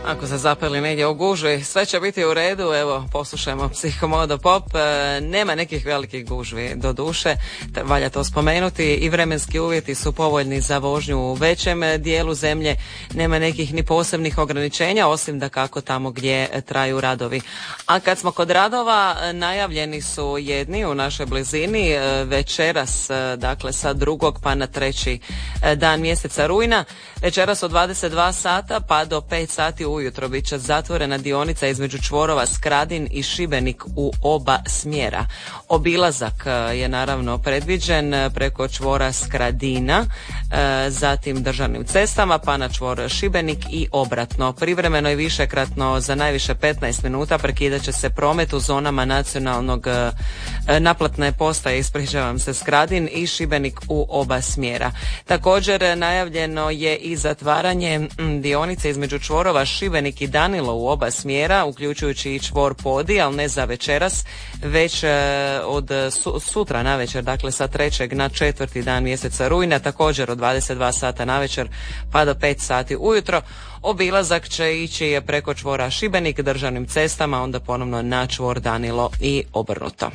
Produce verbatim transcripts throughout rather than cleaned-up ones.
Ako se zapeli negdje u gužvi, sve će biti u redu. Evo, poslušajmo Psihomodo Pop. E, nema nekih velikih gužvi, do duše, valja to spomenuti, i vremenski uvjeti su povoljni za vožnju u većem dijelu zemlje. Nema nekih ni posebnih ograničenja, osim da kako tamo gdje traju radovi. A kad smo kod radova, najavljeni su jedni u našoj blizini večeras, dakle sa drugog pa na treći dan mjeseca rujna. Večeras od dvadeset dva sata pa do pet sati ujutro bit će zatvorena dionica između čvorova Skradin i Šibenik u oba smjera. Obilazak je naravno predviđen preko čvora Skradina, zatim državnim cestama pa na čvor Šibenik i obratno. Privremeno i višekratno za najviše petnaest minuta prekidat će se promet u zonama nacionalnog naplatne postaje, ispričavam se, Skradin i Šibenik u oba smjera. Također najavljeno je i zatvaranje dionice između čvorova Šibenik i Danilo u oba smjera, uključujući i čvor Podi, ali ne za večeras, već od su, sutra navečer, dakle sa trećeg na četvrti dan mjeseca rujna, također od dvadeset dva sata navečer pa do pet sati ujutro. Obilazak će ići preko čvora Šibenik državnim cestama, onda ponovno na čvor Danilo i obrnuto.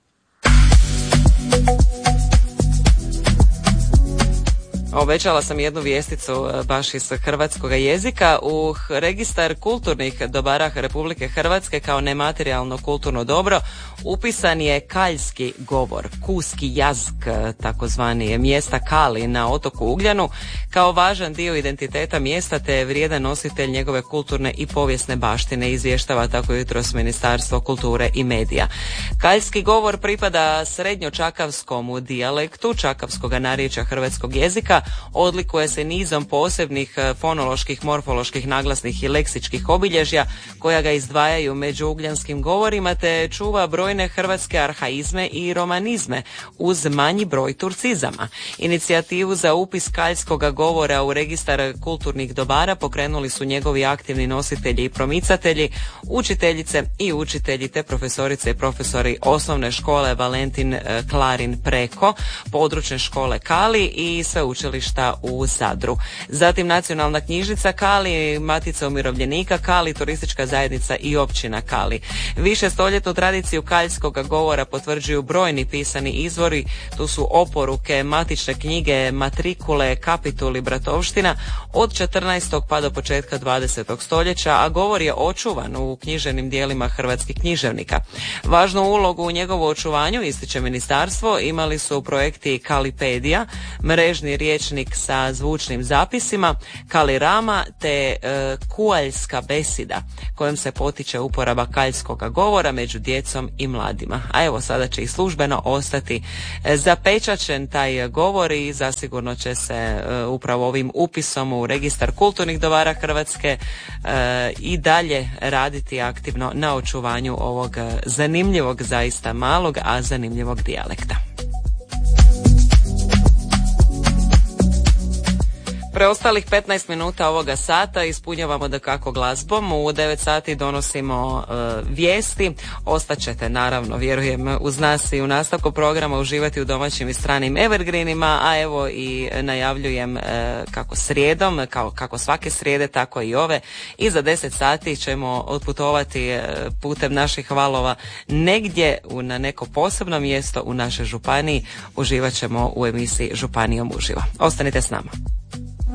Obećala sam jednu vijesticu baš iz hrvatskog jezika. U registar kulturnih dobara Republike Hrvatske kao nematerijalno kulturno dobro upisan je kaljski govor, kuski jazk, takozvani mjesta Kali na otoku Ugljanu, kao važan dio identiteta mjesta te je vrijedan nositelj njegove kulturne i povijesne baštine, izvještava tako jutros Ministarstvo kulture i medija. Kaljski govor pripada srednjočakavskom dijalektu čakavskog narječja hrvatskog jezika, odlikuje se nizom posebnih fonoloških, morfoloških, naglasnih i leksičkih obilježja koja ga izdvajaju među ugljanskim govorima te čuva brojne hrvatske arhaizme i romanizme uz manji broj turcizama. Inicijativu za upis kaljskoga govora u registar kulturnih dobara pokrenuli su njegovi aktivni nositelji i promicatelji, učiteljice i učitelji te profesorice i profesori osnovne škole Valentin Klarin Preko, područne škole Kali i sveučilišta u Zadru. Zatim Nacionalna knjižnica Kali, Matica umirovljenika Kali, Turistička zajednica i općina Kali. Više stoljetnu tradiciju kaljskog govora potvrđuju brojni pisani izvori, tu su oporuke, matične knjige, matrikule, kapituli, bratovština od četrnaestog pa do početka dvadesetog stoljeća, a govor je očuvan u književnim dijelima hrvatskih književnika. Važnu ulogu u njegovu očuvanju, ističe ministarstvo, imali su projekti Kalipedija, mrežni riječnik sa zvučnim zapisima, Kalirama te e, Kualjska besida, kojom se potiče uporaba kaljskog govora među djecom i mladima. A evo sada će i službeno ostati e, zapečaćen taj govor i zasigurno će se e, upravo ovim upisom u registar kulturnih dobara Hrvatske e, i dalje raditi aktivno na očuvanju ovog zanimljivog, zaista malog, a zanimljivog dijalekta. Preostalih petnaest minuta ovoga sata ispunjavamo dakako glazbom. U devet sati donosimo e, vijesti. Ostaćete naravno, vjerujem, uz nas i u nastavku programa uživati u domaćim i stranim evergreenima, a evo i najavljujem e, kako srijedom, kao, kako svake srijede, tako i ove. I za deset sati ćemo otputovati e, putem naših valova negdje u, na neko posebno mjesto u našoj županiji. Uživat ćemo u emisiji Županijom uživo. Ostanite s nama.